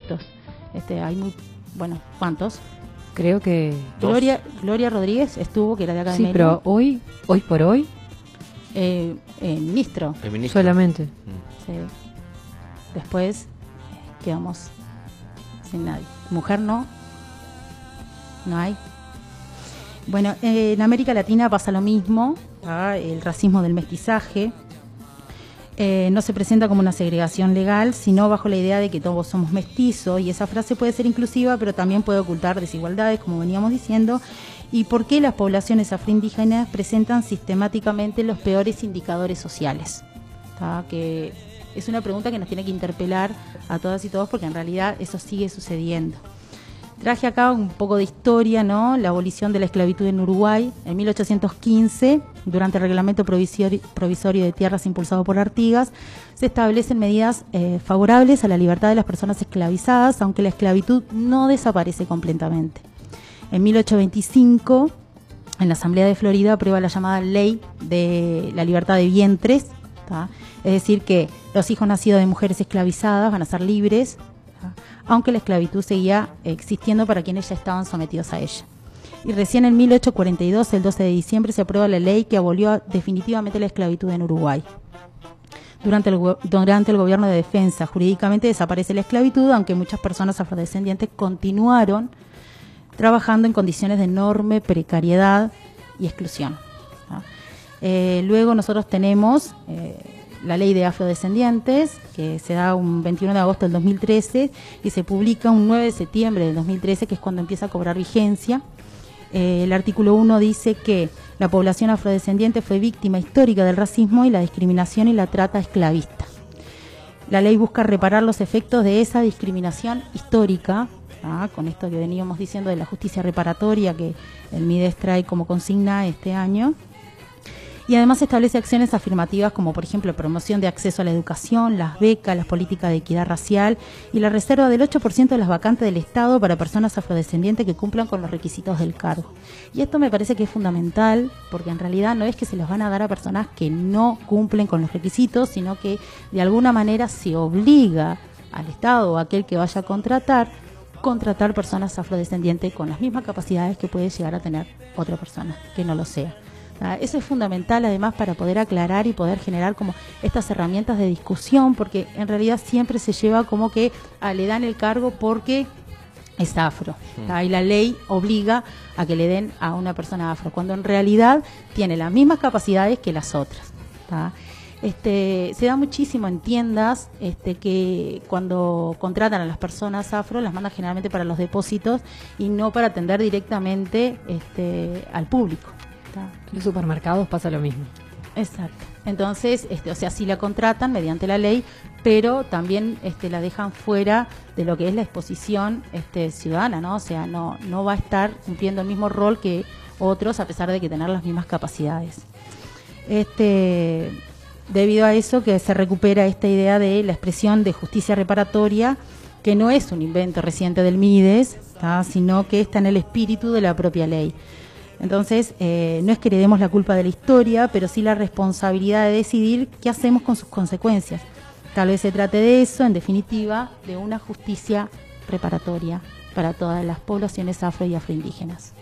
proyectos. Hay bueno, ¿cuántos? Creo que... Gloria Rodríguez estuvo, que era de acá de Sí, Melo. pero hoy por hoy... Ministro. El ministro. Solamente. Sí. Después quedamos sin nadie. Mujer no hay. Bueno, en América Latina pasa lo mismo, el racismo del mestizaje. No se presenta como una segregación legal, sino bajo la idea de que todos somos mestizos, y esa frase puede ser inclusiva, pero también puede ocultar desigualdades, como veníamos diciendo, y por qué las poblaciones afroindígenas presentan sistemáticamente los peores indicadores sociales. Que es una pregunta que nos tiene que interpelar a todas y todos, porque en realidad eso sigue sucediendo. Traje acá un poco de historia, ¿no? La abolición de la esclavitud en Uruguay en 1815, durante el reglamento provisorio de tierras impulsado por Artigas, se establecen medidas favorables a la libertad de las personas esclavizadas, aunque la esclavitud no desaparece completamente. En 1825, en la Asamblea de Florida aprueba la llamada Ley de la Libertad de Vientres, ¿tá? Es decir, que los hijos nacidos de mujeres esclavizadas van a ser libres, aunque la esclavitud seguía existiendo para quienes ya estaban sometidos a ella. Y recién en 1842, el 12 de diciembre, se aprueba la ley que abolió definitivamente la esclavitud en Uruguay. Durante el gobierno de defensa, jurídicamente desaparece la esclavitud, aunque muchas personas afrodescendientes continuaron trabajando en condiciones de enorme precariedad y exclusión. Luego nosotros tenemos... la ley de afrodescendientes, que se da un 21 de agosto del 2013 y se publica un 9 de septiembre del 2013, que es cuando empieza a cobrar vigencia. El artículo 1 dice que la población afrodescendiente fue víctima histórica del racismo y la discriminación y la trata esclavista. La ley busca reparar los efectos de esa discriminación histórica, con esto que veníamos diciendo de la justicia reparatoria que el MIDES trae como consigna este año. Y además establece acciones afirmativas como, por ejemplo, promoción de acceso a la educación, las becas, las políticas de equidad racial y la reserva del 8% de las vacantes del Estado para personas afrodescendientes que cumplan con los requisitos del cargo. Y esto me parece que es fundamental, porque en realidad no es que se los van a dar a personas que no cumplen con los requisitos, sino que de alguna manera se obliga al Estado o a aquel que vaya a contratar personas afrodescendientes con las mismas capacidades que puede llegar a tener otra persona que no lo sea. Eso es fundamental además para poder aclarar y poder generar como estas herramientas de discusión, porque en realidad siempre se lleva como que le dan el cargo porque es afro, y la ley obliga a que le den a una persona afro, cuando en realidad tiene las mismas capacidades que las otras. Se da muchísimo en tiendas que cuando contratan a las personas afro las mandan generalmente para los depósitos y no para atender directamente al público. En los supermercados pasa lo mismo. Exacto. Entonces, sí la contratan mediante la ley, pero también la dejan fuera de lo que es la exposición ciudadana, ¿no? O sea, no va a estar cumpliendo el mismo rol que otros a pesar de que tener las mismas capacidades. Debido a eso que se recupera esta idea de la expresión de justicia reparatoria, que no es un invento reciente del MIDES, sino que está en el espíritu de la propia ley. Entonces, no es que heredemos la culpa de la historia, pero sí la responsabilidad de decidir qué hacemos con sus consecuencias. Tal vez se trate de eso, en definitiva, de una justicia reparatoria para todas las poblaciones afro y afroindígenas.